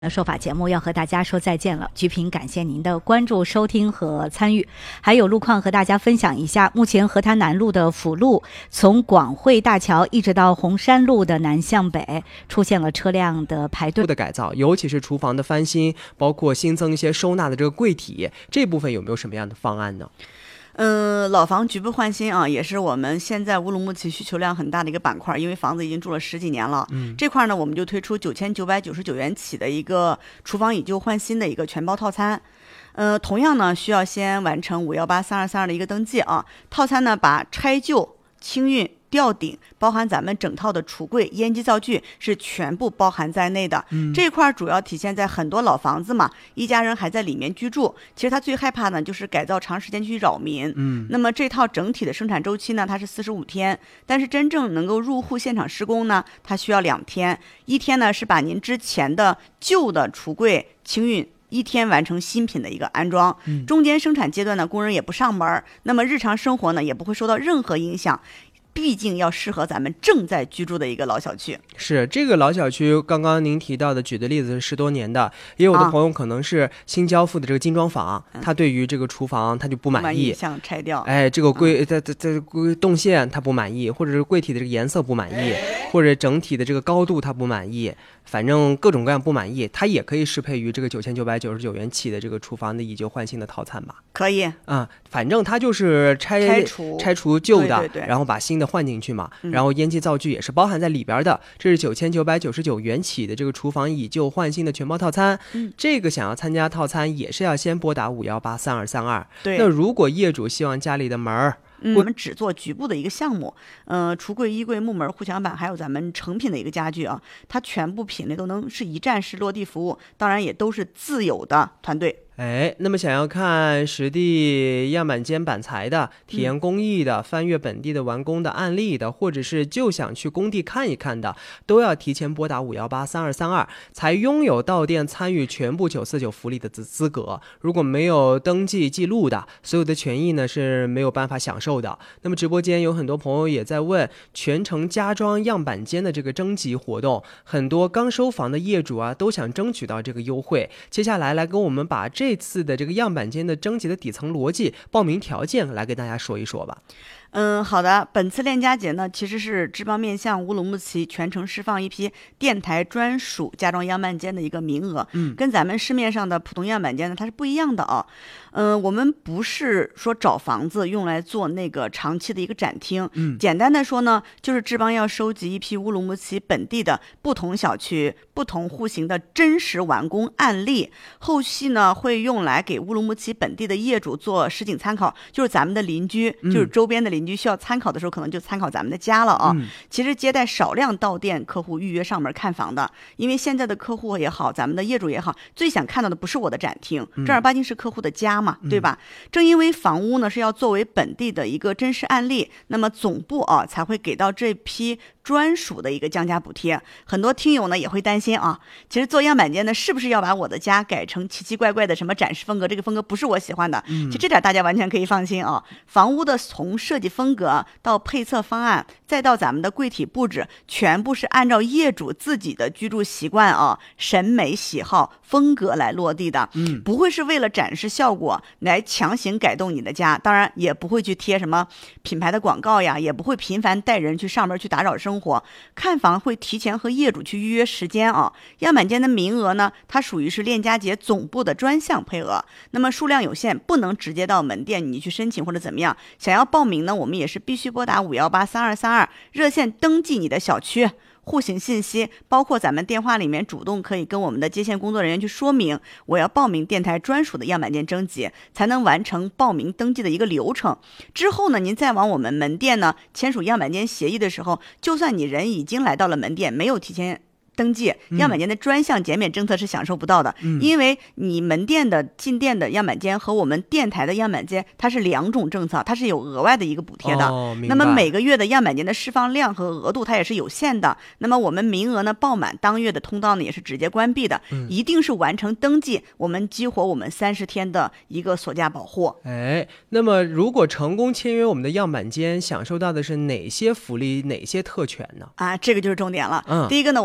说法节目要和大家说再见了，菊萍感谢您的关注、收听和参与。还有路况和大家分享一下，目前河滩南路的辅路从广汇大桥一直到红山路的南向北出现了车辆的排队的改造，尤其是厨房的翻新，包括新增一些收纳的这个柜体，这部分有没有什么样的方案呢？ 老房局部换新啊，也是我们现在乌鲁木齐需求量很大的一个板块，因为房子已经住了10几年了。这块呢，我们就推出9999元起的一个厨房以旧换新的一个全包套餐。同样呢，需要先完成5183232的一个登记啊。套餐呢，把拆旧、清运、吊顶，包含咱们整套的橱柜、烟机灶具是全部包含在内的。这一块主要体现在很多老房子嘛，一家人还在里面居住，其实他最害怕呢就是改造长时间去扰民。那么这套整体的生产周期呢，它是45天，但是真正能够入户现场施工呢，它需要2天。1天呢是把您之前的旧的橱柜清运，1天完成新品的一个安装。中间生产阶段呢，工人也不上班，那么日常生活呢也不会受到任何影响。毕竟要适合咱们正在居住的一个老小区。 是这个老小区，刚刚您提到的举的例子是10多年的，也有的朋友可能是新交付的这个精装房，他对于这个厨房他就不满意， 想拆掉。 这个柜动线他不满意，或者是柜体的这个颜色不满意，或者整体的这个高度他不满意，反正各种各样不满意，他也可以适配于这个9999元起的这个厨房的以旧换新的套餐吧？ 可以反正他就是拆除旧的， 对， 然后把新的换进去嘛，然后烟机灶具也是包含在里边的。这是9999元起的这个厨房以旧换新的全包套餐。这个想要参加套餐也是要先拨打5183232。 对， 那如果业主希望家里的门儿， 我们只做局部的一个项目，橱柜、衣柜、木门、护墙板，还有咱们成品的一个家具啊，它全部品类都能是一站式落地服务，当然也都是自有的团队。 那么想要看实地样板间板材的、体验工艺的、翻阅本地的完工的案例的，或者是就想去工地看一看的，都要提前拨打5183232，才拥有到店参与全部949福利的资格。如果没有登记记录的，所有的权益呢是没有办法享受的。那么直播间有很多朋友也在问全程家装样板间的这个征集活动，很多刚收房的业主啊都想争取到这个优惠。接下来跟我们把这次的这个样板间的征集的底层逻辑、报名条件来跟大家说一说吧。 好的。本次链家节呢，其实是志邦面向乌鲁木齐全程释放一批电台专属家装样板间的一个名额，跟咱们市面上的普通样板间呢，它是不一样的啊。我们不是说找房子用来做那个长期的一个展厅，简单的说呢，就是志邦要收集一批乌鲁木齐本地的不同小区、不同户型的真实完工案例，后续呢会用来给乌鲁木齐本地的业主做实景参考，就是咱们的邻居，就是周边的邻居需要参考的时候，可能就参考咱们的家了啊。其实接待少量到店客户预约上门看房的，因为现在的客户也好，咱们的业主也好，最想看到的不是我的展厅，正儿八经是客户的家嘛，对吧？正因为房屋呢是要作为本地的一个真实案例，那么总部才会给到这批专属的一个降价补贴。很多听友呢也会担心啊，其实做样板间呢是不是要把我的家改成奇奇怪怪的什么展示风格，这个风格不是我喜欢的。其实这点大家完全可以放心啊，房屋的从设计风格到配色方案，再到咱们的柜体布置，全部是按照业主自己的居住习惯审美喜好风格来落地的，不会是为了展示效果来强行改动你的家，当然也不会去贴什么品牌的广告呀，也不会频繁带人去上门去打扰生活。看房会提前和业主去预约时间样板间的名额呢，它属于是链家节总部的专项配额，那么数量有限，不能直接到门店你去申请或者怎么样。想要报名呢，我们也是必须拨打5183232热线登记你的小区户型信息，包括咱们电话里面主动可以跟我们的接线工作人员去说明我要报名电台专属的样板间征集，才能完成报名登记的一个流程。之后呢，您再往我们门店呢签署样板间协议的时候，就算你人已经来到了门店，没有提前登记，样板间的专项减免政策是享受不到的，因为你门店的进店的样板间和我们电台的样板间它是2种政策，它是有额外的一个补贴的。那么每个月的样板间的释放量和额度它也是有限的，那么我们名额呢爆满，当月的通道呢也是直接关闭的，一定是完成登记，我们激活我们30天的一个锁价保护。 那么如果成功签约我们的样板间，享受到的是哪些福利、哪些特权呢？ 这个就是重点了。第一个呢，我们全屋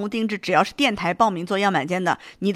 定制，只要是电台报名做样板间的，你